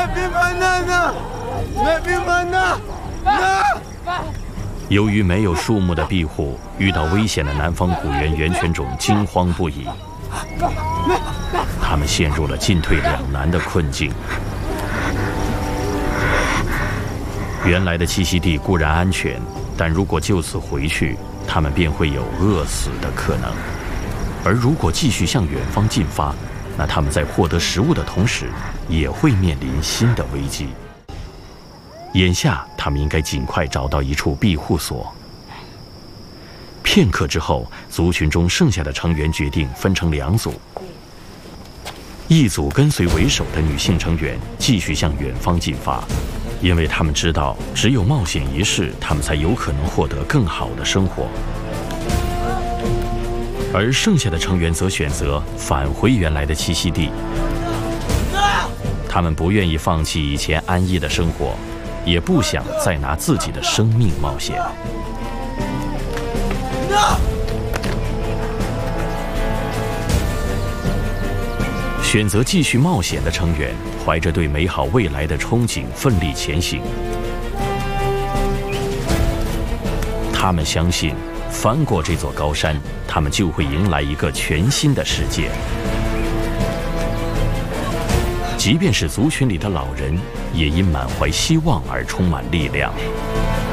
由于没有树木的庇护，遇到危险的南方古猿猿犬种惊慌不已，他们陷入了进退两难的困境。原来的栖息地固然安全，但如果就此回去，他们便会有饿死的可能。而如果继续向远方进发，那他们在获得食物的同时，也会面临新的危机。眼下，他们应该尽快找到一处庇护所。片刻之后，族群中剩下的成员决定分成2组，一组跟随为首的女性成员继续向远方进发，因为他们知道，只有冒险一试，他们才有可能获得更好的生活。而剩下的成员则选择返回原来的栖息地，他们不愿意放弃以前安逸的生活，也不想再拿自己的生命冒险。选择继续冒险的成员，怀着对美好未来的憧憬，奋力前行。他们相信，翻过这座高山，他们就会迎来一个全新的世界。即便是族群里的老人，也因满怀希望而充满力量。